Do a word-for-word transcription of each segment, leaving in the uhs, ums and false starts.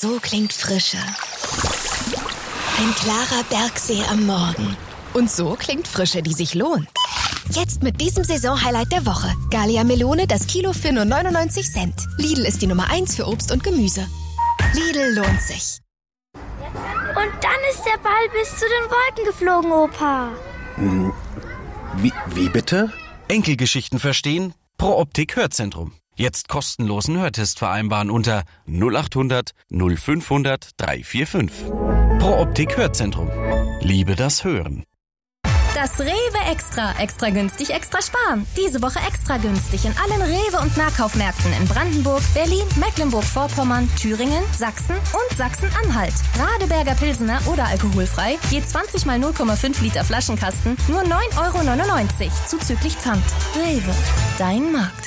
So klingt Frische. Ein klarer Bergsee am Morgen. Und so klingt Frische, die sich lohnt. Jetzt mit diesem Saisonhighlight der Woche. Gallia Melone das Kilo für nur neunundneunzig Cent. Lidl ist die Nummer eins für Obst und Gemüse. Lidl lohnt sich. Und dann ist der Ball bis zu den Wolken geflogen, Opa. Hm, wie, wie bitte? Enkelgeschichten verstehen? Pro Optik Hörzentrum. Jetzt kostenlosen Hörtest vereinbaren unter null acht hundert null fünfhundert dreihundertfünfundvierzig. Pro Optik Hörzentrum. Liebe das Hören. Das Rewe Extra. Extra günstig, extra sparen. Diese Woche extra günstig in allen Rewe- und Nahkaufmärkten in Brandenburg, Berlin, Mecklenburg-Vorpommern, Thüringen, Sachsen und Sachsen-Anhalt. Radeberger Pilsener oder alkoholfrei, je zwanzig mal null Komma fünf Liter Flaschenkasten, nur neun Euro neunundneunzig, zuzüglich Pfand. Rewe, dein Markt.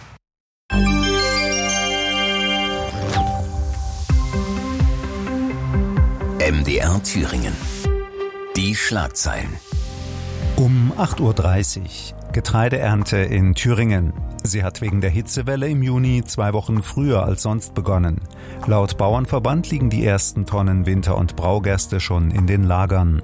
M D R Thüringen. Die Schlagzeilen. Um acht Uhr dreißig. Getreideernte in Thüringen. Sie hat wegen der Hitzewelle im Juni zwei Wochen früher als sonst begonnen. Laut Bauernverband liegen die ersten Tonnen Winter- und Braugerste schon in den Lagern.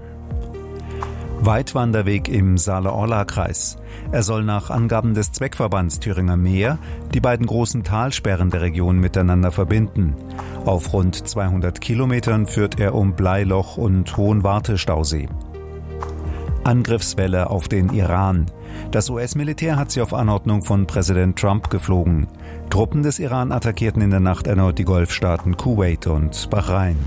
Weitwanderweg im Saale-Orla-Kreis. Er soll nach Angaben des Zweckverbands Thüringer Meer die beiden großen Talsperren der Region miteinander verbinden. Auf rund zweihundert Kilometern führt er um Bleiloch und Hohenwarte-Stausee. Angriffswelle auf den Iran. Das U S-Militär hat sie auf Anordnung von Präsident Trump geflogen. Truppen des Iran attackierten in der Nacht erneut die Golfstaaten Kuwait und Bahrain.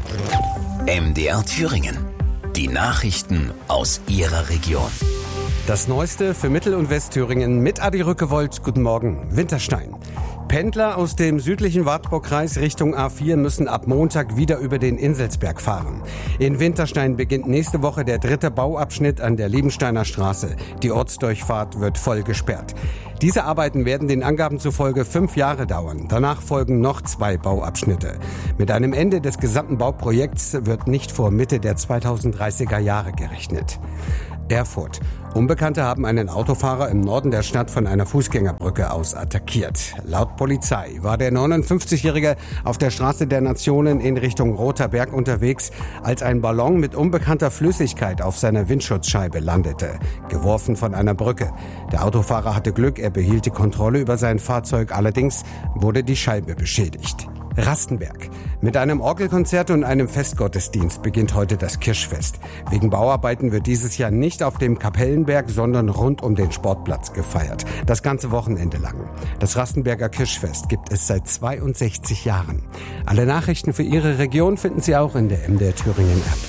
M D R Thüringen. Die Nachrichten aus Ihrer Region. Das Neueste für Mittel- und Westthüringen mit Adi Rückewold. Guten Morgen. Winterstein. Pendler aus dem südlichen Wartburgkreis Richtung A vier müssen ab Montag wieder über den Inselsberg fahren. In Winterstein beginnt nächste Woche der dritte Bauabschnitt an der Liebensteiner Straße. Die Ortsdurchfahrt wird voll gesperrt. Diese Arbeiten werden den Angaben zufolge fünf Jahre dauern. Danach folgen noch zwei Bauabschnitte. Mit einem Ende des gesamten Bauprojekts wird nicht vor Mitte der zweitausenddreißiger Jahre gerechnet. Erfurt. Unbekannte haben einen Autofahrer im Norden der Stadt von einer Fußgängerbrücke aus attackiert. Laut Polizei war der neunundfünfzigjährige auf der Straße der Nationen in Richtung Roter Berg unterwegs, als ein Ballon mit unbekannter Flüssigkeit auf seiner Windschutzscheibe landete, geworfen von einer Brücke. Der Autofahrer hatte Glück, er behielt die Kontrolle über sein Fahrzeug, allerdings wurde die Scheibe beschädigt. Rastenberg. Mit einem Orgelkonzert und einem Festgottesdienst beginnt heute das Kirschfest. Wegen Bauarbeiten wird dieses Jahr nicht auf dem Kapellenberg, sondern rund um den Sportplatz gefeiert. Das ganze Wochenende lang. Das Rastenberger Kirschfest gibt es seit zweiundsechzig Jahren. Alle Nachrichten für Ihre Region finden Sie auch in der M D R Thüringen App.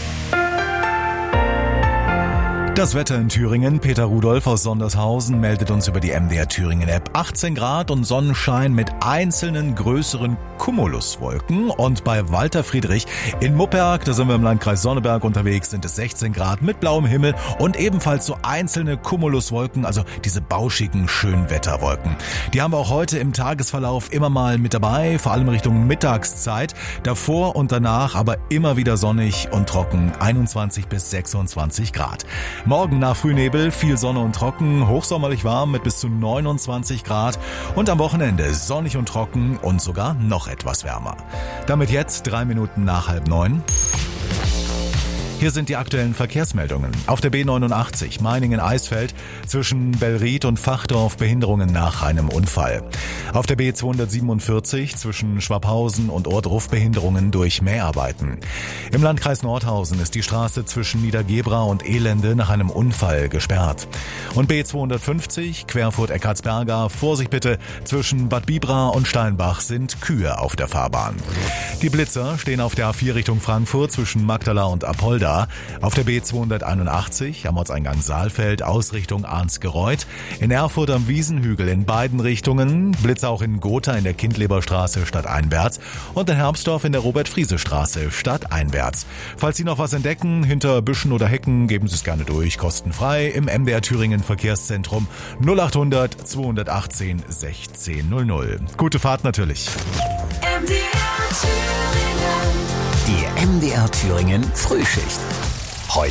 Das Wetter in Thüringen. Peter Rudolph aus Sondershausen meldet uns über die M D R Thüringen App. achtzehn Grad und Sonnenschein mit einzelnen größeren Cumuluswolken. Und bei Walter Friedrich in Mupperg, da sind wir im Landkreis Sonneberg unterwegs, sind es sechzehn Grad mit blauem Himmel und ebenfalls so einzelne Cumuluswolken, also diese bauschigen Schönwetterwolken. Die haben wir auch heute im Tagesverlauf immer mal mit dabei, vor allem Richtung Mittagszeit. Davor und danach aber immer wieder sonnig und trocken, einundzwanzig bis sechsundzwanzig Grad. Morgen nach Frühnebel, viel Sonne und trocken, hochsommerlich warm mit bis zu neunundzwanzig Grad und am Wochenende sonnig und trocken und sogar noch etwas wärmer. Damit jetzt drei Minuten nach halb neun. Hier sind die aktuellen Verkehrsmeldungen. Auf der B neunundachtzig Meiningen-Eisfeld zwischen Bellried und Fachdorf Behinderungen nach einem Unfall. Auf der B zweihundertsiebenundvierzig zwischen Schwabhausen und Ohrdruf Behinderungen durch Mäharbeiten. Im Landkreis Nordhausen ist die Straße zwischen Niedergebra und Elende nach einem Unfall gesperrt. Und B zweihundertfünfzig Querfurt-Eckartsberger, Vorsicht bitte, zwischen Bad Bibra und Steinbach sind Kühe auf der Fahrbahn. Die Blitzer stehen auf der A vier Richtung Frankfurt zwischen Magdala und Apolda. Auf der B zweihunderteinundachtzig am Ortseingang Saalfeld Ausrichtung Arnsgereuth. In Erfurt am Wiesenhügel in beiden Richtungen. Blitzer auch in Gotha in der Kindleberstraße stadteinwärts. Und in Herbstdorf in der Robert-Friese-Straße stadteinwärts. Falls Sie noch was entdecken, hinter Büschen oder Hecken, geben Sie es gerne durch. Kostenfrei im M D R Thüringen Verkehrszentrum null acht hundert zweihundertachtzehn sechzehn null null. Gute Fahrt natürlich. M D R Thüringen. Die M D R Thüringen Frühschicht. Heute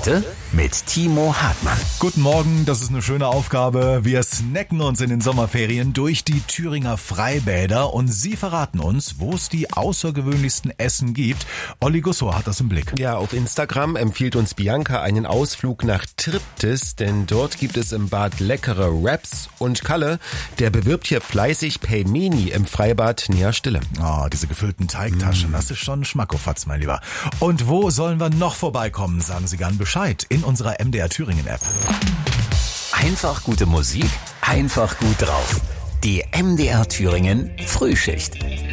mit Timo Hartmann. Guten Morgen, das ist eine schöne Aufgabe. Wir snacken uns in den Sommerferien durch die Thüringer Freibäder und Sie verraten uns, wo es die außergewöhnlichsten Essen gibt. Olli Gusso hat das im Blick. Ja, auf Instagram empfiehlt uns Bianca einen Ausflug nach Triptis, denn dort gibt es im Bad leckere Wraps, und Kalle, der bewirbt hier fleißig Pelmeni im Freibad Neastille. Oh, diese gefüllten Teigtaschen, mm. das ist schon ein Schmackofatz, mein Lieber. Und wo sollen wir noch vorbeikommen? Sagen Sie gern Bescheid in unserer M D R Thüringen App. Einfach gute Musik, einfach gut drauf. Die M D R Thüringen Frühschicht.